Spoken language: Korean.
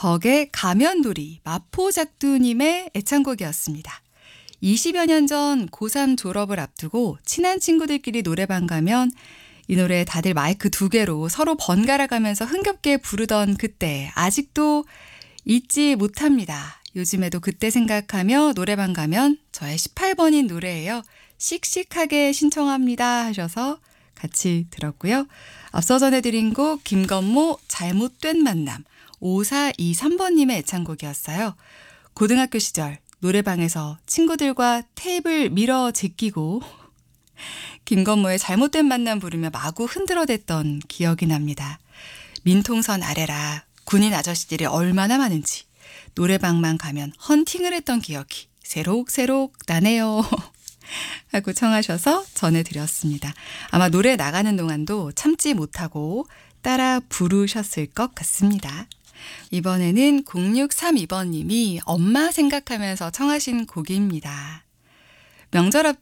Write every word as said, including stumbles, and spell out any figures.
벅의 가면놀이 마포작두님의 애창곡이었습니다. 이십여 년 전 고삼 졸업을 앞두고 친한 친구들끼리 노래방 가면 이 노래 다들 마이크 두 개로 서로 번갈아 가면서 흥겹게 부르던 그때 아직도 잊지 못합니다. 요즘에도 그때 생각하며 노래방 가면 저의 십팔 번인 노래예요. 씩씩하게 신청합니다 하셔서 같이 들었고요. 앞서 전해드린 곡 김건모 잘못된 만남 오사이삼 번님의 애창곡이었어요. 고등학교 시절 노래방에서 친구들과 테이블 밀어 제끼고 김건모의 잘못된 만남 부르며 마구 흔들어댔던 기억이 납니다. 민통선 아래라 군인 아저씨들이 얼마나 많은지 노래방만 가면 헌팅을 했던 기억이 새록새록 나네요 하고 청하셔서 전해드렸습니다. 아마 노래 나가는 동안도 참지 못하고 따라 부르셨을 것 같습니다. 이번에는 공육삼이 번님이 엄마 생각하면서 청하신 곡입니다. 명절 앞